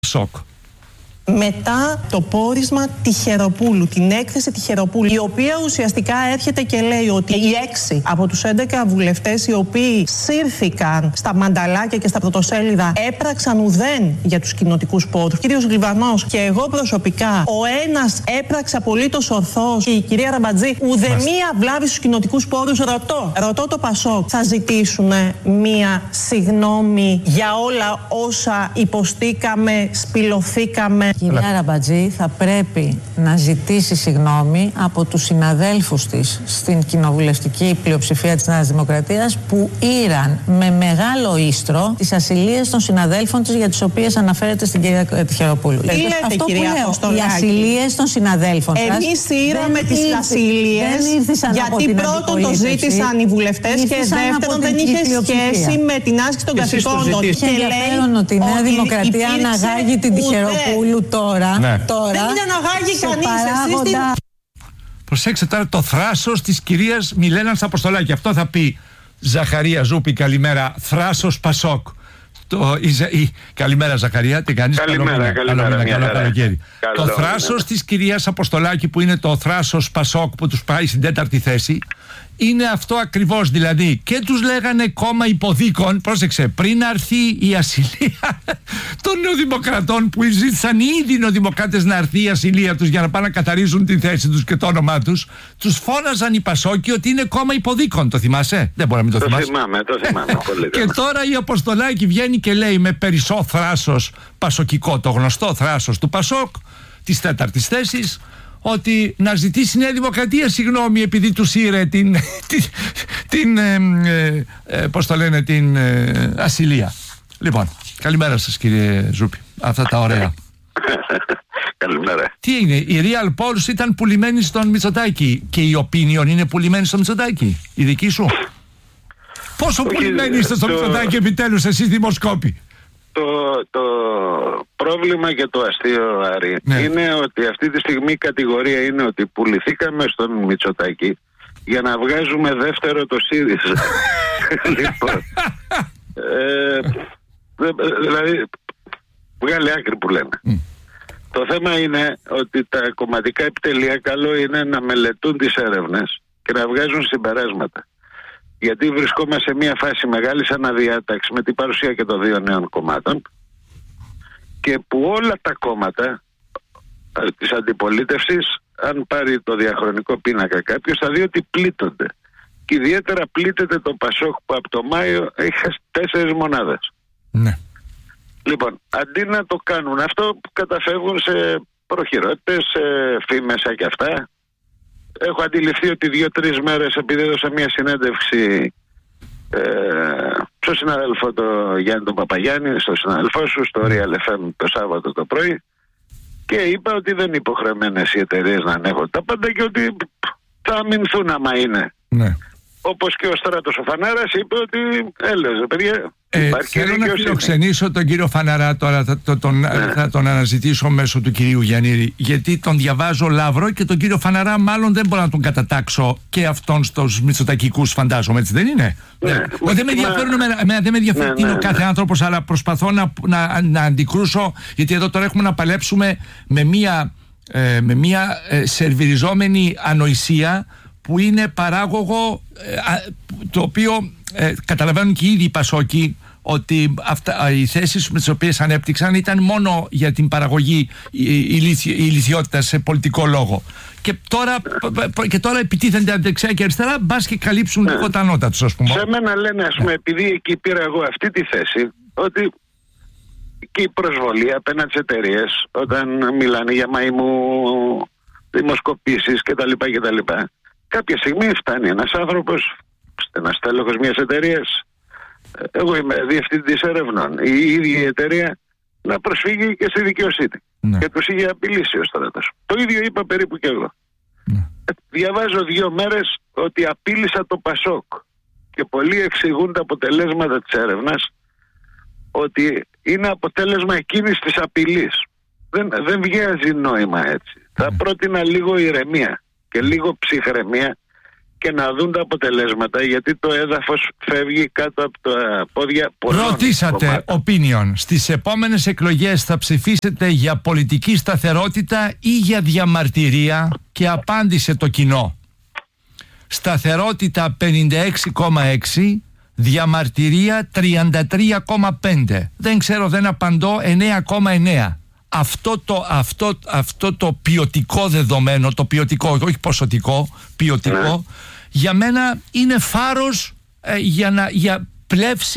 Σοκ. Μετά το πόρισμα Τυχεροπούλου, την έκθεση Τυχεροπούλου, η οποία ουσιαστικά έρχεται και λέει ότι οι 6 από τους 11 βουλευτές οι οποίοι σύρθηκαν στα μανταλάκια και στα πρωτοσέλιδα έπραξαν ουδέν για τους κοινοτικούς πόρους. Ο κύριος Γλιβανός και εγώ προσωπικά, ο ένας έπραξε απολύτως ορθώς και η κυρία Ραμπατζή ουδεμία βλάβη στους κοινοτικούς πόρους. Ρωτώ το Πασόκ, θα ζητήσουν μία συγγνώμη για όλα όσα υποστήκαμε, σπηλωθήκαμε? Η κυρία Ραμπατζή θα πρέπει να ζητήσει συγγνώμη από τους συναδέλφους της στην κοινοβουλευτική πλειοψηφία της Νέας Δημοκρατίας που ήραν με μεγάλο ίστρο τις ασυλίες των συναδέλφων της για τις οποίες αναφέρεται στην κυρία Τυχεροπούλου. Τι λέτε, αυτό κυρία που λέω, Αποστολάκη? οι ασυλίες των συναδέλφων σας. Εμείς ήραμε τις ασυλίες γιατί πρώτον το ζήτησαν οι βουλευτές και δεύτερον δεν είχε σχέση με την άσκηση των καθηκόντων. Και ενδιαφέρον ότι η Νέα Δημοκρατία αναγάγει την Τυχεροπούλου τώρα. Δεν είναι αναγάγει κανείς. Προσέξτε τώρα το θράσος της κυρίας Μιλένας Αποστολάκη. Αυτό θα πει Ζαχαρία Ζούπη, καλημέρα. Θράσος Πασόκ. Καλημέρα Ζαχαρία, τι κάνεις? Καλημέρα, καλό καλοκαίρι. Το θράσος της κυρίας Αποστολάκη, που είναι το θράσος Πασόκ που τους πάει στην 4η θέση, είναι αυτό ακριβώς. Δηλαδή και τους λέγανε κόμμα υποδίκων, πρόσεξε, πριν έρθει η ασυλία των νεοδημοκρατών, που ζήτησαν οι ίδιοι νεοδημοκράτες να έρθει η ασυλία τους για να πάνε να καθαρίζουν τη θέση τους και το όνομά τους, τους φώναζαν οι Πασόκοι ότι είναι κόμμα υποδίκων. Το θυμάσαι? Δεν μπορεί να μην το θυμάσαι. Το θυμάμαι πολύ. Και τώρα η Αποστολάκη βγαίνει και λέει με περισσό θράσος πασοκικό, το γνωστό θράσος του Πασόκ της 4ης θέσης, ότι να ζητήσει η Νέα Δημοκρατία συγγνώμη επειδή τους ήρε την πώς το λένε, την ασυλία. Λοιπόν, καλημέρα σας κύριε Ζούπη. Αυτά τα ωραία. Καλημέρα. Τι είναι, η Real Pulse ήταν πουλημένη στον Μητσοτάκη και η Opinion είναι πουλημένη στον Μητσοτάκη, η δική σου? Πόσο πουλημένοι είστε στο Μητσοτάκη επιτέλους εσείς δημοσκόποι? Το πρόβλημα και το αστείο, Άρη, είναι ότι αυτή τη στιγμή η κατηγορία είναι ότι πουληθήκαμε στον Μητσοτάκη για να βγάζουμε δεύτερο το ΣΥΡΙΖΑ. Λοιπόν, δηλαδή βγάλε άκρη που λένε. Το θέμα είναι ότι τα κομματικά επιτελεία καλό είναι να μελετούν τις έρευνες και να βγάζουν συμπεράσματα. Γιατί βρισκόμαστε σε μια φάση μεγάλης αναδιάταξης με την παρουσία και των δύο νέων κομμάτων και που όλα τα κόμματα της αντιπολίτευσης, αν πάρει το διαχρονικό πίνακα κάποιος, θα δει ότι πλήττονται. Και ιδιαίτερα πλήττεται το Πασόκ που από το Μάιο έχει 4 μονάδες. Ναι. Λοιπόν, αντί να το κάνουν αυτό, καταφεύγουν σε προχειρότητες, σε φήμες και αυτά. Έχω αντιληφθεί ότι 2-3 μέρες, επειδή έδωσα μια συνέντευξη στο συνάδελφο το Γιάννη τον Παπαγιάννη, στο συνάδελφό σου, στο Real FM το Σάββατο το πρωί, και είπα ότι δεν είναι υποχρεωμένες οι εταιρείες να ανέχονται τα πάντα και ότι θα αμυνθούν άμα είναι. Ναι. Όπως και ο Στράτος ο Φανάρας είπε ότι έλεγε παιδιά. Θέλω να φιλοξενήσω τον κύριο Φαναρά τώρα, θα τον αναζητήσω μέσω του κυρίου Γιαννήρη, γιατί τον διαβάζω λαύρο και τον κύριο Φαναρά μάλλον δεν μπορώ να τον κατατάξω και αυτόν στους μητσοτακικούς, φαντάζομαι, έτσι δεν είναι? Δεν με ενδιαφέρει τι είναι ο κάθε άνθρωπος, αλλά προσπαθώ να αντικρούσω, γιατί εδώ τώρα έχουμε να παλέψουμε με μια σερβιριζόμενη ανοησία που είναι παράγωγο, το οποίο καταλαβαίνουν και οι ίδιοι οι Πασόκοι ότι οι θέσεις με τις οποίες ανέπτυξαν ήταν μόνο για την παραγωγή ηλιθιότητας σε πολιτικό λόγο. Και τώρα επιτίθενται δεξιά και αριστερά, μπας και καλύψουν λίγο τα νότα τους, ας πούμε. Σε μένα λένε, ας πούμε, επειδή εκεί πήρα εγώ αυτή τη θέση, ότι και η προσβολή απέναντι στις εταιρείες, όταν μιλάνε για μαϊμού δημοσκοπήσεις κτλ. Κάποια στιγμή φτάνει ένας άνθρωπος, ένας τέλεχος μιας εταιρείας, εγώ είμαι διευθυντής έρευνων, η ίδια η εταιρεία να προσφύγει και στη δικαιοσύνη. Και τους είχε απειλήσει ο Στράτος. Το ίδιο είπα περίπου και εγώ. Διαβάζω 2 μέρες ότι απείλησα το Πασόκ και πολλοί εξηγούν τα αποτελέσματα της έρευνας ότι είναι αποτέλεσμα εκείνης της απειλής. Δεν βγάζει νόημα έτσι. Θα πρότεινα λίγο ηρεμία και λίγο ψυχραιμία και να δουν τα αποτελέσματα, γιατί το έδαφος φεύγει κάτω από τα πόδια πολλών. Ρωτήσατε, opinion, στις επόμενες εκλογές θα ψηφίσετε για πολιτική σταθερότητα ή για διαμαρτυρία? Και απάντησε το κοινό. Σταθερότητα 56,6, διαμαρτυρία 33,5. Δεν ξέρω, δεν απαντώ, 9,9. Αυτό το ποιοτικό δεδομένο, το ποιοτικό, όχι ποσοτικό, ποιοτικό, για μένα είναι φάρος για πλεύση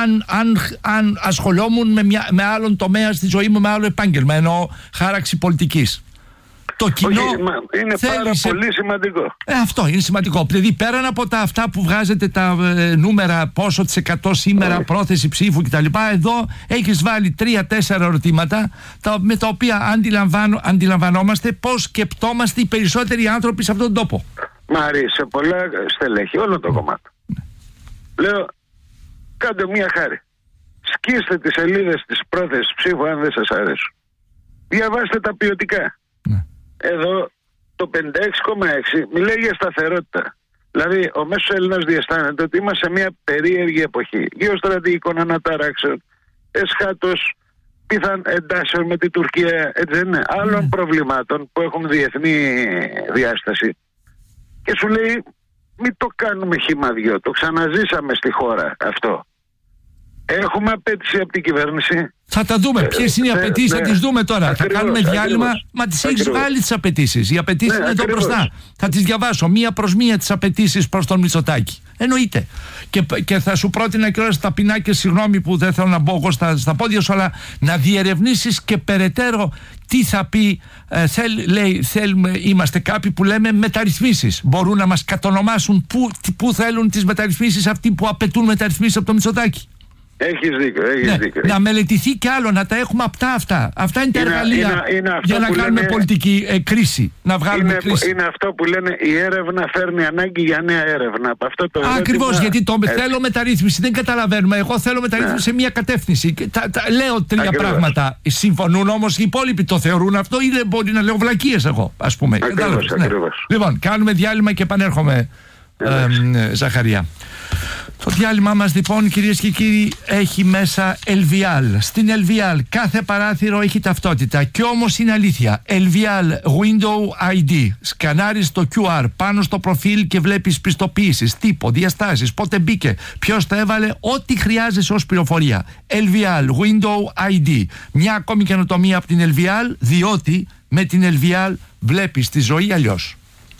αν ασχολόμουν με άλλον τομέα στη ζωή μου, με άλλο επάγγελμα, εννοώ χάραξη πολιτικής. Το κοινό είναι πάρα πολύ σημαντικό. Αυτό είναι σημαντικό. Δηλαδή, πέραν από αυτά που βγάζετε τα νούμερα, πόσο της 100 σήμερα, πρόθεση ψήφου κτλ., εδώ έχεις βάλει 3-4 ερωτήματα με τα οποία αντιλαμβανόμαστε πώς σκεπτόμαστε οι περισσότεροι άνθρωποι σε αυτόν τον τόπο. Μαρή, σε πολλά στελέχη, όλο το κομμάτι. Λέω, κάντε μία χάρη. Σκίστε τις σελίδες της πρόθεσης ψήφου αν δεν σας αρέσουν. Διαβάστε τα ποιοτικά. Εδώ το 56,6 μιλάει για σταθερότητα. Δηλαδή ο μέσος Έλληνας διαισθάνεται ότι είμαστε σε μια περίεργη εποχή γεωστρατηγικών αναταράξεων, εσχάτως πιθαν εντάσεων με την Τουρκία, έτσι δεν είναι, άλλων προβλημάτων που έχουν διεθνή διάσταση. Και σου λέει, μην το κάνουμε χύμα δυο, το ξαναζήσαμε στη χώρα αυτό. Έχουμε απέτηση από την κυβέρνηση. Θα τα δούμε. Ποιες είναι οι απαιτήσεις, θα τις δούμε τώρα. Ακριβώς, θα κάνουμε διάλειμμα. Μα τις έχεις βάλει τις απαιτήσεις. Οι απαιτήσεις είναι εδώ μπροστά. Θα τις διαβάσω μία προς μία τις απαιτήσεις προς τον Μητσοτάκη. Εννοείται. Και θα σου πρότεινα και όλα ταπεινά και συγγνώμη που δεν θέλω να μπω εγώ στα πόδια σου, αλλά να διερευνήσεις και περαιτέρω τι θα πει. Είμαστε κάποιοι που λέμε μεταρρυθμίσεις. Μπορούν να μας κατονομάσουν πού θέλουν τις μεταρρυθμίσεις αυτοί που απαιτούν μεταρρυθμίσεις από τον Μητσοτάκη. Έχεις δίκιο. Να μελετηθεί κι άλλο, να τα έχουμε αυτά. Αυτά είναι τα εργαλεία για να κάνουμε πολιτική κρίση. Να βγάλουμε κρίση. Είναι αυτό που λένε η έρευνα φέρνει ανάγκη για νέα έρευνα. Ακριβώς, γιατί θέλω μεταρρύθμιση. Δεν καταλαβαίνουμε. Εγώ θέλω μεταρρύθμιση σε μια κατεύθυνση. Λέω τρία πράγματα. Συμφωνούν όμως οι υπόλοιποι, το θεωρούν αυτό ή δεν μπορεί να λέω βλακίες εγώ, ας πούμε. Ακριβώς. Λοιπόν, κάνουμε διάλειμμα και επανέρχομαι, Ζαχαρία. Το διάλειμμα μας λοιπόν, κυρίες και κύριοι, έχει μέσα LVL. Στην LVL κάθε παράθυρο έχει ταυτότητα και όμως είναι αλήθεια. LVL Window ID. Σκανάρεις το QR πάνω στο προφίλ και βλέπεις πιστοποίησεις, τύπο, διαστάσεις, πότε μπήκε, ποιος τα έβαλε, ό,τι χρειάζεσαι ως πληροφορία. LVL Window ID. Μια ακόμη καινοτομία από την LVL, διότι με την LVL βλέπεις τη ζωή αλλιώς.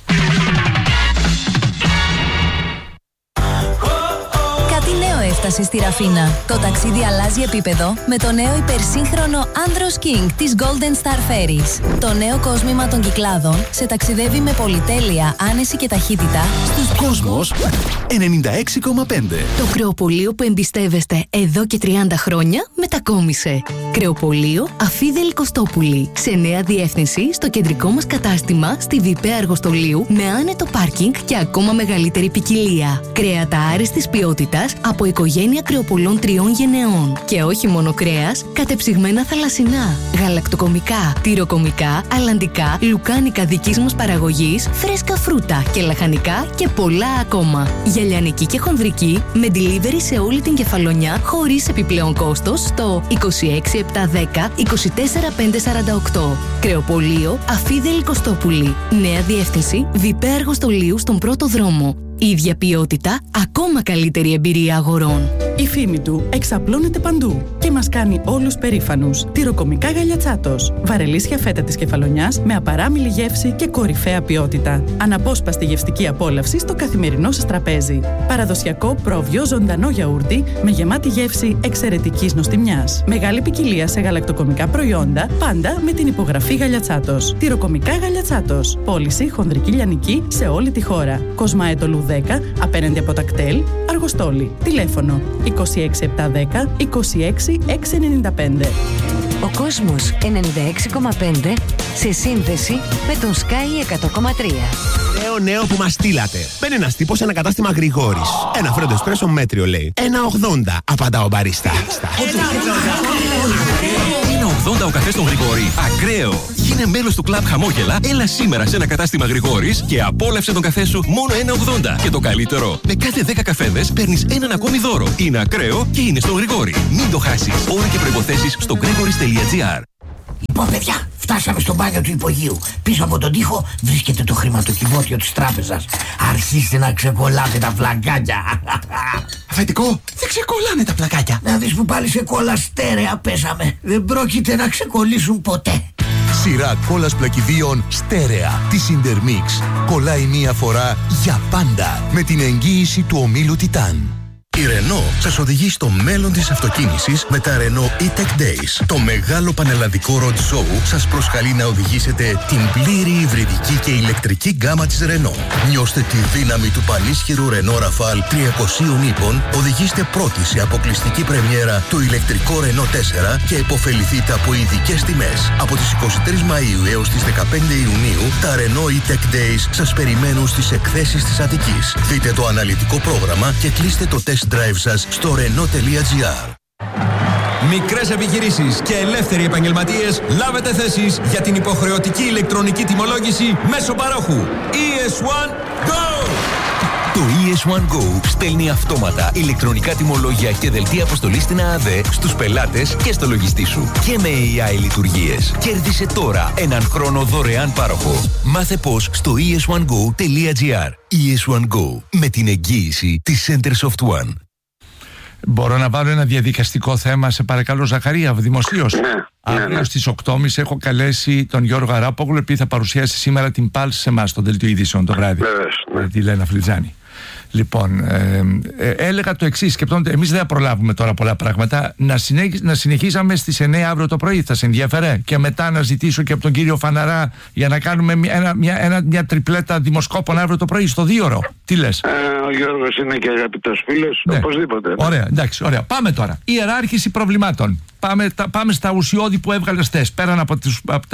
Έφτασε στη Ραφίνα. Το ταξίδι αλλάζει επίπεδο με το νέο υπερσύγχρονο Andros King της Golden Star Ferries. Το νέο κόσμημα των Κυκλάδων σε ταξιδεύει με πολυτέλεια, άνεση και ταχύτητα στους Κόσμος 96,5. Το κρεοπωλείο που εμπιστεύεστε εδώ και 30 χρόνια μετακόμισε. Κρεοπωλείο Αφίδελη Κωστόπουλη. Σε νέα διεύθυνση στο κεντρικό μας κατάστημα στη Βιπέ Αργοστολίου με άνετο πάρκινγκ και ακόμα μεγαλύτερη ποικιλία. Κρέατα άριστης ποιότητας από οικογένεια κρεοπωλών 3 γενεών. Και όχι μόνο κρέας, κατεψυγμένα θαλασσινά, γαλακτοκομικά, τυροκομικά, αλλαντικά, λουκάνικα δικής μας παραγωγής, φρέσκα φρούτα και λαχανικά και πολλά ακόμα. Για λιανική και χονδρική, με delivery σε όλη την Κεφαλονιά χωρίς επιπλέον κόστος στο 26710 24548. Κρεοπωλείο Αφίδελη Κωστόπουλη. Νέα διεύθυνση Βιπέ Αργοστολίου στον πρώτο δρόμο. Ίδια ποιότητα, ακόμα καλύτερη εμπειρία αγορών. Η φήμη του εξαπλώνεται παντού και μας κάνει όλους περήφανους. Τυροκομικά Γαλιατσάτος. Βαρελίσια φέτα της Κεφαλονιάς με απαράμιλη γεύση και κορυφαία ποιότητα. Αναπόσπαστη γευστική απόλαυση στο καθημερινό σας τραπέζι. Παραδοσιακό πρόβιο ζωντανό γιαούρτι με γεμάτη γεύση εξαιρετικής νοστιμιάς. Μεγάλη ποικιλία σε γαλακτοκομικά προϊόντα, πάντα με την υπογραφή Γαλιατσάτος. Τυροκομικά Γαλιατσάτος. Πώληση χονδρική λιανική σε όλη τη χώρα. Κοσμάετολου 10, απέναντι από τα κτέλ, Αργοστόλη. Τηλέφωνο 26710 26695. Ο Κόσμος 96,5 σε σύνδεση με τον Sky 100,3. Νέο που μας στείλατε. Μπαίνει ένας τύπος σε ένα κατάστημα Γρηγόρης. Ένα φρέντο εσπρέσο μέτριο λέει. 1,80 απαντά ο μπαρίστα. 1,80. 1,80 ο καφές στον Γρηγόρη. Ακραίο! Γίνε μέλος του κλαμπ Χαμόγελα, έλα σήμερα σε ένα κατάστημα Γρηγόρης και απόλαυσε τον καφέ σου μόνο 1,80. Και το καλύτερο, με κάθε 10 καφέδες παίρνεις έναν ακόμη δώρο. Είναι ακραίο και είναι στον Γρηγόρη. Μην το χάσεις. Όροι και προϋποθέσεις στο gregoris.gr. Λοιπόν, παιδιά, φτάσαμε στο μπάνιο του υπογείου. Πίσω από τον τοίχο βρίσκεται το χρηματοκιβώτιο της τράπεζας. Αρχίστε να ξεκολλάτε τα πλακάκια. Αφεντικό, δεν ξεκολλάνε τα πλακάκια. Να δεις που πάλι σε κόλλα στέρεα πέσαμε. Δεν πρόκειται να ξεκολλήσουν ποτέ. Σειρά κόλλας πλακιδίων στέρεα της Intermix. Κολλάει μία φορά για πάντα με την εγγύηση του ομίλου Titan. Η Renault σας οδηγεί στο μέλλον της αυτοκίνησης με τα Renault E-Tech Days. Το μεγάλο πανελλαδικό road show σας προσκαλεί να οδηγήσετε την πλήρη υβριδική και ηλεκτρική γκάμα της Renault. Νιώστε τη δύναμη του πανίσχυρου Renault Rafale 300 ύπων, οδηγήστε πρώτοι σε αποκλειστική πρεμιέρα το ηλεκτρικό Renault 4 και επωφεληθείτε από ειδικές τιμές. Από τις 23 Μαΐου έως τις 15 Ιουνίου, τα Renault E-Tech Days σας περιμένουν στις εκθέσεις της Αττικής. Δείτε το αναλυτικό πρόγραμμα και κλείστε το test drive σας στο Renault.gr. Μικρές επιχειρήσεις και ελεύθεροι επαγγελματίες, λάβετε θέσεις για την υποχρεωτική ηλεκτρονική τιμολόγηση μέσω παρόχου. ES1 Go! Το ES1 Go στέλνει αυτόματα ηλεκτρονικά τιμολόγια και δελτία αποστολής στην ΑΑΔΕ στους πελάτες και στο λογιστή σου. Και με AI λειτουργίες. Κέρδισε τώρα έναν χρόνο δωρεάν πάροχο. Μάθε πώς στο es1go.gr. ES1 Go, με την εγγύηση της Centersoft One. Μπορώ να βάλω ένα διαδικαστικό θέμα, σε παρακαλώ, Ζαχαρία, δημοσίως? Αύριο στις 8.30 έχω καλέσει τον Γιώργο Αράπογλου, επειδή θα παρουσιάσει σήμερα την Pulse σε εμάς, το δελτίο ειδήσεων το βράδυ. Τη Λένα Φλιτζάνη. Λοιπόν, έλεγα το εξής, σκεπτόνται, εμείς δεν θα προλάβουμε τώρα πολλά πράγματα. Να συνεχίσαμε στις 9 αύριο το πρωί, θα σε ενδιαφέρε? Και μετά να ζητήσω και από τον κύριο Φαναρά για να κάνουμε μια τριπλέτα δημοσκόπων αύριο το πρωί, στο 2ωρο. Τι λες? Ο Γιώργος είναι και αγαπητός φίλος, οπωσδήποτε. Ωραία, εντάξει, ωραία. Πάμε τώρα. Ιεράρχηση προβλημάτων. Πάμε στα ουσιώδη που έβγαλες χθες, πέραν από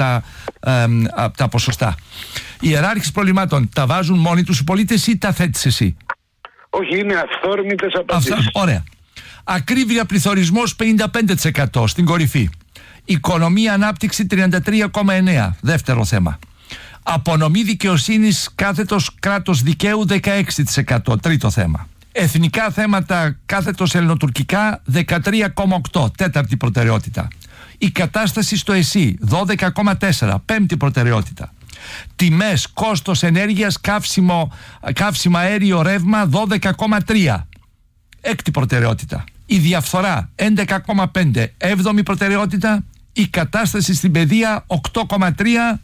τα ποσοστά. Η ιεράρχηση προβλημάτων τα βάζουν μόνοι τους οι πολίτες ή τα θέτεις εσύ? Όχι, είναι αυθόρμητες απαντήσεις. Ωραία. Ακρίβεια πληθωρισμός 55% στην κορυφή. Οικονομία ανάπτυξη 33,9%. Δεύτερο θέμα. Απονομή δικαιοσύνης κάθετος κράτος δικαίου 16%. Τρίτο θέμα. Εθνικά θέματα κάθετος ελληνοτουρκικά 13,8%. Τέταρτη προτεραιότητα. Η κατάσταση στο ΕΣΥ 12,4%. Πέμπτη προτεραιότητα. Τιμές, κόστος ενέργειας, καύσιμα αέριο, ρεύμα 12,3%. Έκτη προτεραιότητα. Η διαφθορά 11,5%. Έβδομη προτεραιότητα. Η κατάσταση στην παιδεία 8,3%.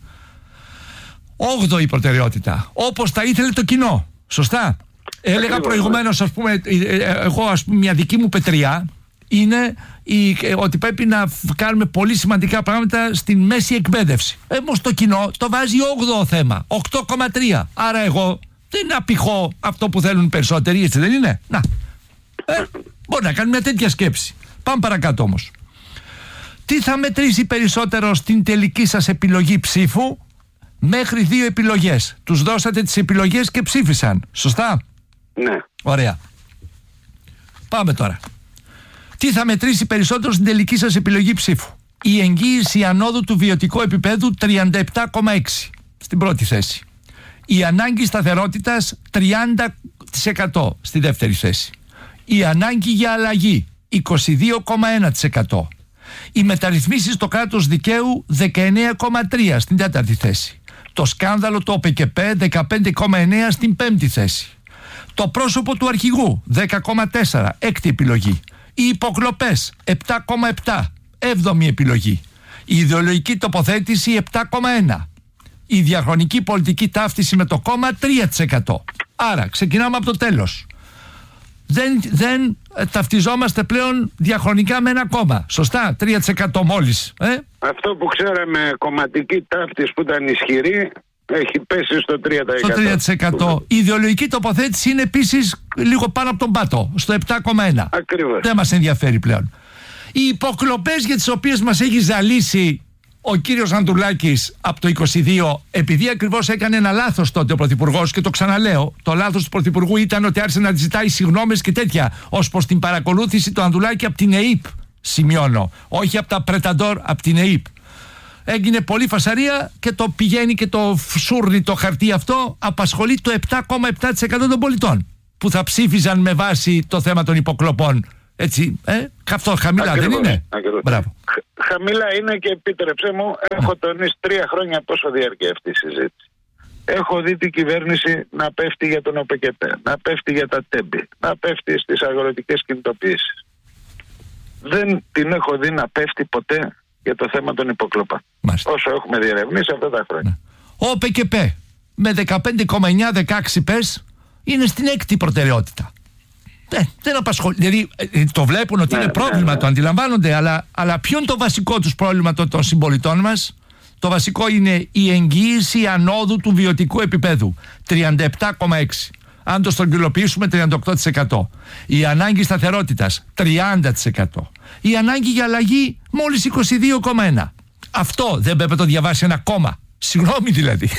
Όγδοη προτεραιότητα. Όπως τα ήθελε το κοινό. Σωστά? Έλεγα προηγουμένως, ας πούμε, εγώ, ας πούμε, μια δική μου πετριά είναι ότι πρέπει να κάνουμε πολύ σημαντικά πράγματα στην μέση εκπαίδευση. Όμως το κοινό το βάζει 8ο θέμα, 8,3. Άρα εγώ δεν απηχώ αυτό που θέλουν περισσότεροι, έτσι δεν είναι? Να, μπορεί να κάνουμε μια τέτοια σκέψη. Πάμε παρακάτω όμως. Τι θα μετρήσει περισσότερο στην τελική σας επιλογή ψήφου? Μέχρι 2 επιλογές. Τους δώσατε τις επιλογές και ψήφισαν. Σωστά? Ναι. Ωραία. Πάμε τώρα. Τι θα μετρήσει περισσότερο στην τελική σας επιλογή ψήφου? Η εγγύηση ανόδου του βιωτικού επίπεδου 37,6% στην πρώτη θέση. Η ανάγκη σταθερότητας 30% στη δεύτερη θέση. Η ανάγκη για αλλαγή 22,1%. Οι μεταρρυθμίσεις στο κράτος δικαίου 19,3% στην τέταρτη θέση. Το σκάνδαλο το ΟΠΕΚΕΠ 15,9% στην πέμπτη θέση. Το πρόσωπο του αρχηγού 10,4%, έκτη επιλογή. Οι υποκλοπές 7,7%, έβδομη επιλογή. Η ιδεολογική τοποθέτηση 7,1%. Η διαχρονική πολιτική ταύτιση με το κόμμα 3%. Άρα ξεκινάμε από το τέλος. Δεν ταυτιζόμαστε πλέον διαχρονικά με ένα κόμμα. Σωστά, 3% μόλις. Αυτό που ξέραμε κομματική ταύτιση που ήταν ισχυρή έχει πέσει στο 3%. Στο 3%. Η ιδεολογική τοποθέτηση είναι επίσης λίγο πάνω από τον πάτο, στο 7,1%. Ακριβώς. Δεν μας ενδιαφέρει πλέον. Οι υποκλοπές για τις οποίες μας έχει ζαλίσει ο κύριος Ανδρουλάκης από το 22, επειδή ακριβώς έκανε ένα λάθος τότε ο Πρωθυπουργός, και το ξαναλέω, το λάθος του Πρωθυπουργού ήταν ότι άρχισε να ζητάει συγγνώμες και τέτοια, ως προς την παρακολούθηση του Ανδρουλάκη από την ΕΕΠ. σημειώνω. Όχι από τα Πρεταντόρ, από την ΕΥΠ. Έγινε πολύ φασαρία και το πηγαίνει και το σούρνει το χαρτί αυτό, απασχολεί το 7,7% των πολιτών που θα ψήφιζαν με βάση το θέμα των υποκλοπών. Έτσι, αυτό χαμηλά ακριβώς, δεν είναι? Μπράβο. Χαμηλά είναι και επίτρεψέ μου, έχω τονίσει 3 χρόνια πόσο διαρκεί αυτή η συζήτηση. Έχω δει την κυβέρνηση να πέφτει για τον ΟΠΕΚΕΤΕ, να πέφτει για τα τέμπη, να πέφτει στις αγροτικές κινητοποιήσεις. Δεν την έχω δει να πέφτει ποτέ για το θέμα των υποκλοπών. Όσο έχουμε διερευνήσει αυτά τα χρόνια. Ο ΟΠΕΚΕΠΕ με 15,9-16 πες είναι στην 6η προτεραιότητα. Δεν απασχολεί. Δηλαδή το βλέπουν ότι είναι πρόβλημα, το αντιλαμβάνονται, αλλά ποιο είναι το βασικό τους πρόβλημα των συμπολιτών μας? Το βασικό είναι η εγγύηση ανόδου του βιωτικού επίπεδου. 37,6. Αν το στρογγυλοποιήσουμε, 38%. Η ανάγκη σταθερότητας 30%. Η ανάγκη για αλλαγή μόλις 22,1%. Αυτό δεν πρέπει να το διαβάσει ένα κόμμα. Συγγνώμη δηλαδή.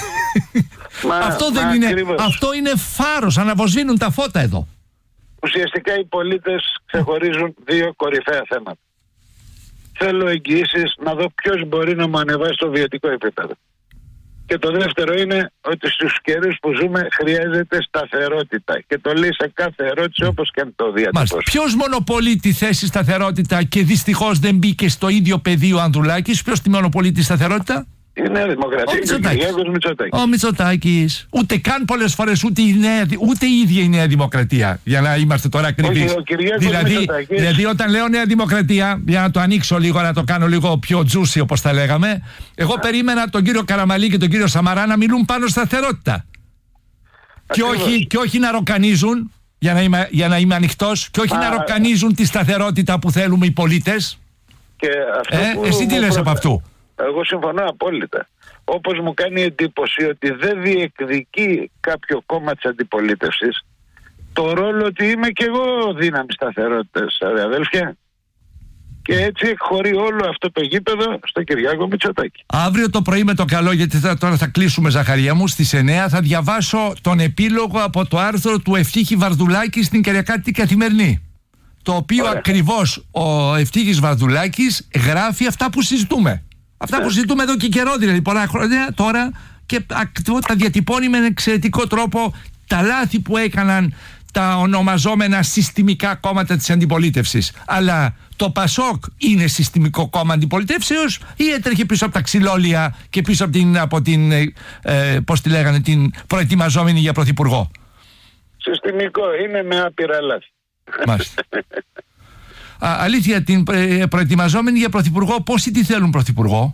Αυτό είναι φάρος, αναβοσβήνουν τα φώτα εδώ. Ουσιαστικά οι πολίτες ξεχωρίζουν 2 κορυφαία θέματα. Θέλω εγγυήσεις να δω ποιος μπορεί να μου ανεβάσει το βιωτικό επίπεδο. Και το δεύτερο είναι ότι στους καιρούς που ζούμε χρειάζεται σταθερότητα. Και το λέει σε κάθε ερώτηση όπως και αν το διατυπώσει. Ποιος μονοπολεί τη θέση σταθερότητα και δυστυχώς δεν μπήκε στο ίδιο πεδίο ο Ανδρουλάκης? Ποιος τη μονοπολεί τη σταθερότητα? Η Νέα Δημοκρατία. Ο Μητσοτάκης. Ούτε καν πολλές φορές ούτε η ίδια η Νέα Δημοκρατία. Για να είμαστε τώρα ακριβείς. Δηλαδή όταν λέω Νέα Δημοκρατία, για να το ανοίξω λίγο, να το κάνω λίγο πιο juicy όπως τα λέγαμε, εγώ περίμενα τον κύριο Καραμαλή και τον κύριο Σαμαρά να μιλούν πάνω σταθερότητα. Και όχι να ροκανίζουν, για να είμαι ανοιχτός, και όχι να ροκανίζουν τη σταθερότητα που θέλουμε οι πολίτες. Εσύ τι λες από αυτού? Εγώ συμφωνώ απόλυτα. Όπως μου κάνει εντύπωση ότι δεν διεκδικεί κάποιο κόμμα της αντιπολίτευσης το ρόλο ότι είμαι και εγώ δύναμη σταθερότητας, αδέλφια. Και έτσι εκχωρεί όλο αυτό το γήπεδο στο Κυριάκο Μητσοτάκη. Αύριο το πρωί με το καλό, γιατί τώρα θα κλείσουμε, Ζαχαρία μου, στις 9 θα διαβάσω τον επίλογο από το άρθρο του Ευτύχη Βαρδουλάκη στην Κυριακάτικη Καθημερινή. Το οποίο ακριβώς ο Ευτύχης Βαρδουλάκης γράφει αυτά που συζητούμε. Αυτά που συζητούμε εδώ και καιρό, δηλαδή πολλά χρόνια τώρα, και τα διατυπώνει με εξαιρετικό τρόπο τα λάθη που έκαναν τα ονομαζόμενα συστημικά κόμματα της αντιπολίτευσης. Αλλά το ΠΑΣΟΚ είναι συστημικό κόμμα αντιπολιτεύσεως ή έτρεχε πίσω από τα ξυλόλια και πίσω από την πώς τη λέγανε, την προετοιμαζόμενη για πρωθυπουργό? Συστημικό είναι, με άπειρα λάθη. Μάλιστα. Αλήθεια, την προετοιμαζόμενη για πρωθυπουργό, πόσοι τη θέλουν πρωθυπουργό?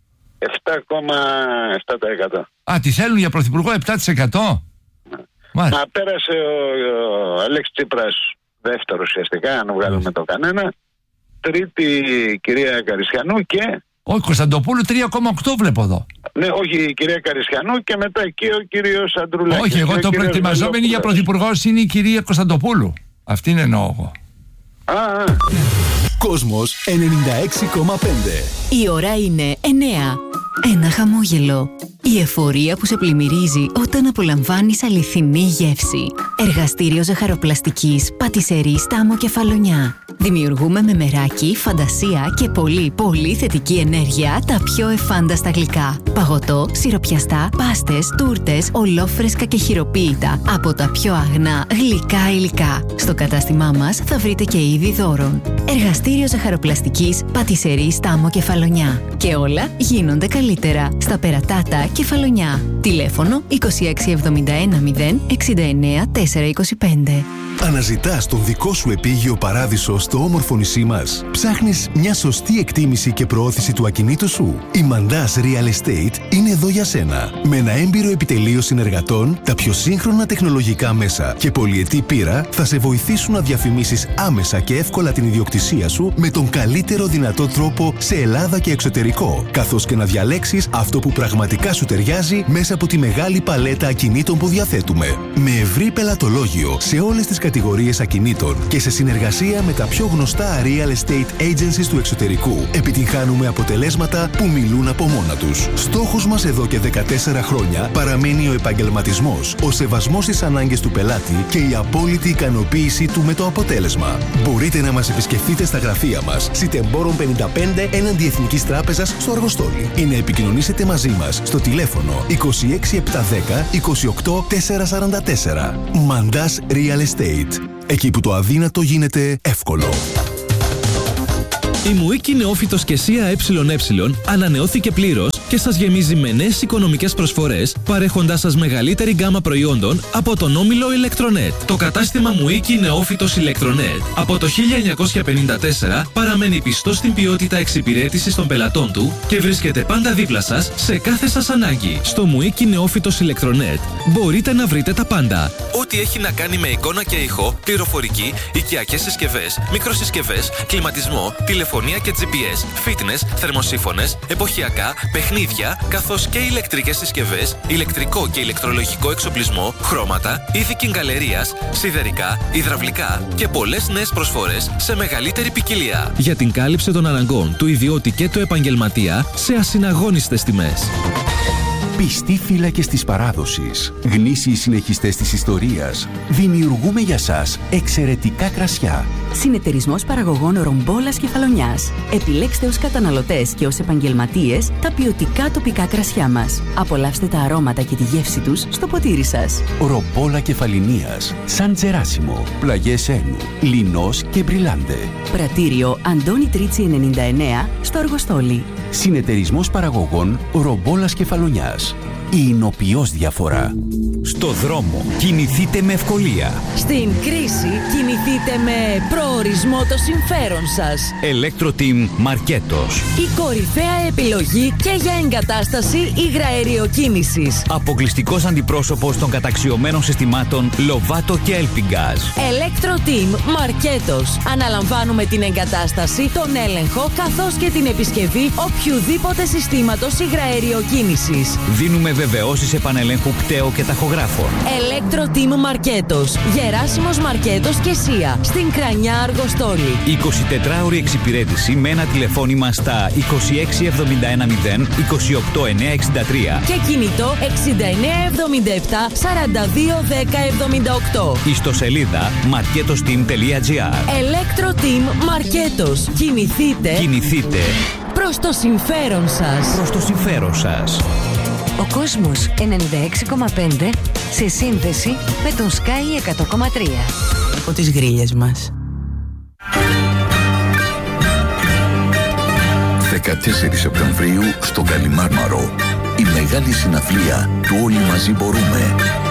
7,7%. Τη θέλουν για πρωθυπουργό 7%? Μα πέρασε ο Αλέξης Τσίπρας δεύτερο ουσιαστικά, αν βγάλουμε το κανένα. Τρίτη η κυρία Καρισιανού και... Όχι, Κωνσταντοπούλου 3,8 βλέπω εδώ. Ναι, όχι, η κυρία Καρισιανού και μετά εκεί ο κύριος Αντρουλάκης. Όχι, εγώ το προετοιμαζόμενη για πρωθυπουργός είναι η κυρία Κωνσταντοπούλου. Αυτήν εννοώ εγώ. Κόσμος 96,5. Η ώρα είναι 9. Ένα χαμόγελο. Η εφορία που σε πλημμυρίζει όταν απολαμβάνεις αληθινή γεύση. Εργαστήριο ζαχαροπλαστικής Πατισερή Στάμο Κεφαλονιά. Δημιουργούμε με μεράκι, φαντασία και πολύ θετική ενέργεια τα πιο εφάνταστα γλυκά. Παγωτό, σιροπιαστά, πάστες, τούρτες, ολόφρεσκα και χειροποίητα από τα πιο αγνά γλυκά υλικά. Στο κατάστημά μας θα βρείτε και είδη δώρων. Εργαστήριο ζαχαροπλαστικής Πατισερή Στάμο Κεφαλονιά. Και όλα γίνονται καλύτερα στα Περατάτα Κεφαλονιά. Τηλέφωνο 2671 069 425. Αναζητάς τον δικό σου επίγειο παράδεισο στο όμορφο νησί μας? Ψάχνεις μια σωστή εκτίμηση και προώθηση του ακινήτου σου? Η Mandaz Real Estate είναι εδώ για σένα. Με ένα έμπειρο επιτελείο συνεργατών, τα πιο σύγχρονα τεχνολογικά μέσα και πολυετή πείρα θα σε βοηθήσουν να διαφημίσεις άμεσα και εύκολα την ιδιοκτησία σου με τον καλύτερο δυνατό τρόπο σε Ελλάδα και εξωτερικό, καθώς και να διαλέξεις αυτό που πραγματικά σου ταιριάζει μέσα από τη μεγάλη παλέτα ακινήτων που διαθέτουμε. Με ευρύ πελατολόγιο σε όλες τις κατηγορίες ακινήτων και σε συνεργασία με τα πιο πιο γνωστά real estate agencies του εξωτερικού, επιτυγχάνουμε αποτελέσματα που μιλούν από μόνα τους. Στόχος μας εδώ και 14 χρόνια παραμένει ο επαγγελματισμός, ο σεβασμός στις ανάγκες του πελάτη και η απόλυτη ικανοποίησή του με το αποτέλεσμα. Μπορείτε να μας επισκεφτείτε στα γραφεία μας, Σιτεμπόρων 55 έναντι Εθνικής Τράπεζας στο Αργοστόλι, ή να επικοινωνήσετε μαζί μας στο τηλέφωνο 26710 28 444. Μαντάς Real Estate. Εκεί που το αδύνατο γίνεται εύκολο. Η Μουίκη Νεόφυτος και ΣΥΑ ΕΕ ανανεώθηκε πλήρως και σας γεμίζει με νέες οικονομικές προσφορές, παρέχοντάς σας μεγαλύτερη γκάμα προϊόντων από τον όμιλο Electronet. Το κατάστημα Μουίκη Νεόφυτος Electronet από το 1954 παραμένει πιστό στην ποιότητα εξυπηρέτησης των πελατών του και βρίσκεται πάντα δίπλα σας σε κάθε σας ανάγκη. Στο Μουίκη Νεόφυτος Electronet μπορείτε να βρείτε τα πάντα. Ό,τι έχει να κάνει με εικόνα και ήχο, πληροφορική, οικιακές συσκευές, μικροσυσκευές, κλιματισμό, τηλεφωνία και GPS, fitness, θερμοσύφωνες, εποχιακά, παιχνίδια, καθώς και ηλεκτρικές συσκευές, ηλεκτρικό και ηλεκτρολογικό εξοπλισμό, χρώματα, είδη κιγκαλερίας, σιδερικά, υδραυλικά και πολλές νέες προσφορές σε μεγαλύτερη ποικιλία. Για την κάλυψη των αναγκών του ιδιώτη και του επαγγελματία σε ασυναγώνιστες τιμές. Πιστοί φύλακες της παράδοσης, γνήσιοι συνεχιστές της ιστορίας, δημιουργούμε για σας εξαιρετικά κρασιά. Συνεταιρισμός παραγωγών Ρομπόλας Κεφαλονιάς. Επιλέξτε ως καταναλωτές και ως επαγγελματίες τα ποιοτικά τοπικά κρασιά μας. Απολαύστε τα αρώματα και τη γεύση τους στο ποτήρι σας. Ρομπόλα Κεφαλινίας, Σαν Τζεράσιμο, Πλαγιές Ένου, Λινός και Μπριλάντε. Πρατήριο Αντώνη Τρίτσι 99 στο Αργοστόλι. Συνεταιρισμός παραγωγών Ρομπόλας Κεφαλονιάς. Η εινοποιώς διαφορά. Στο δρόμο κινηθείτε με ευκολία. Στην κρίση κινηθείτε με προορισμό το συμφέρον σας. Electro-Team Μαρκέτος. Η κορυφαία επιλογή και για εγκατάσταση υγραεριοκίνησης. Αποκλειστικός αντιπρόσωπος των καταξιωμένων συστημάτων Lovato και Elpingaz. Electro-Team Μαρκέτος. Αναλαμβάνουμε την εγκατάσταση, τον έλεγχο καθώς και την επισκευή οποιουδήποτε συστήματος υγραεριοκίνησης. Δίνουμε βεβαιώσεις επανελέγχου κταίου και ταχογράφων. Electro-Team Μαρκέτος. Γεράσιμος Μαρκέτος και ΣΥΑ. Στην Κρανιά Αργοστόλη. 24ωρη εξυπηρέτηση με ένα τηλεφώνημα στα 26710 28963 και κινητό 6977 421078. Ιστοσελίδα marketosteam.gr. Electro-Team Μαρκέτος. Κινηθείτε προς το συμφέρον σας. Προς το συμφέρον σας. Ο κόσμος 96,5 σε σύνδεση με τον Sky 100,3. Από τις γρίλες μας. 14 Σεπτεμβρίου στο Καλιμάρμαρο. Η μεγάλη συναυλία του Όλοι Μαζί Μπορούμε.